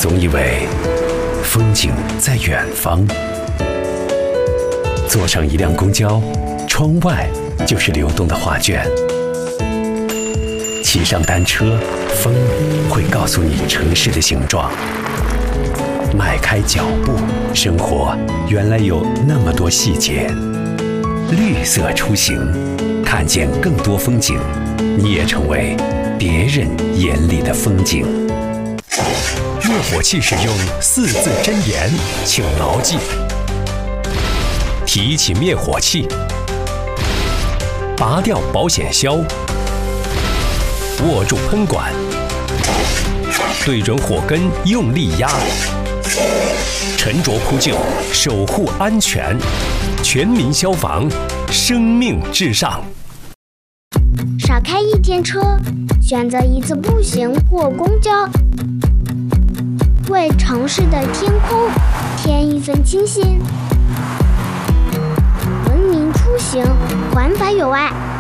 总以为风景在远方，坐上一辆公交，窗外就是流动的画卷；骑上单车，风会告诉你城市的形状。迈开脚步，生活原来有那么多细节。绿色出行，看见更多风景，你也成为别人眼里的风景。灭火器使用4字真言，请牢记：提起灭火器，拔掉保险销，握住喷管，对准火根用力压，沉着扑救，守护安全。全民消防，生命至上。 少开一天车，选择一次步行或公交，为城市的天空添一份清新。文明出行，环法有爱。